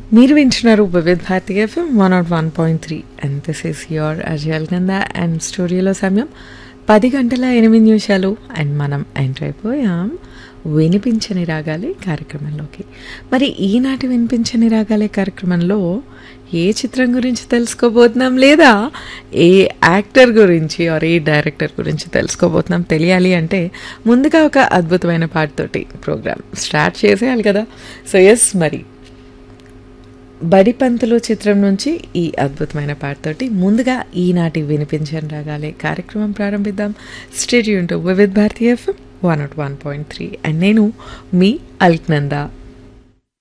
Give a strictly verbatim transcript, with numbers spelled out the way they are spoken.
మీరు వింటున్నారు Vividh Bharati FM one not one point three and this is your అజయల్ Nanda and స్టూడియోలో సమయం పది గంటల ఎనిమిది నిమిషాలు అండ్ మనం ఎంటర్ అయిపోయాం వినిపించని రాగాలే కార్యక్రమంలోకి. మరి ఈనాటి వినిపించని రాగాలే కార్యక్రమంలో ఏ చిత్రం గురించి తెలుసుకోబోతున్నాం, లేదా ఏ యాక్టర్ గురించి ఆర్ ఏ డైరెక్టర్ గురించి తెలుసుకోబోతున్నాం తెలియాలి అంటే ముందుగా ఒక అద్భుతమైన పాటతోటి ప్రోగ్రామ్ స్టార్ట్ చేసేయాలి కదా. సో ఎస్, మరి బడిపంతులు చిత్రం నుంచి ఈ అద్భుతమైన పాటతోటి ముందుగా ఈనాటి వినిపించని రాగాలే కార్యక్రమం ప్రారంభిద్దాం. Stadium to Vividh Bharati FM one not one point three and నేను మీ అల్క్నందా.